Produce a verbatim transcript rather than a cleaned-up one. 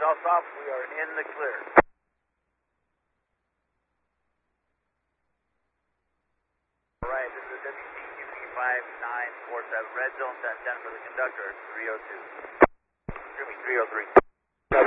South South, we are in the clear. Alright, this is W T Q P five nine four seven, red zone ten ten for the conductor, three oh two. Excuse me, three oh three.